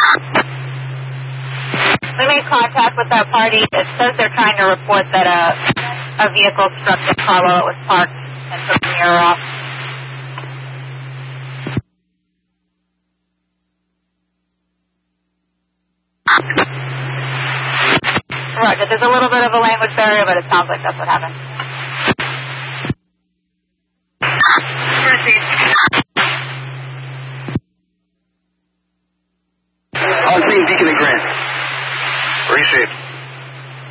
We made contact with that party. It says they're trying to report that a vehicle struck the car while it was parked and took the mirror off. Roger, there's a little bit of a language barrier, but it sounds like that's what happened. Proceed. Osney, Deacon and Grant. Received.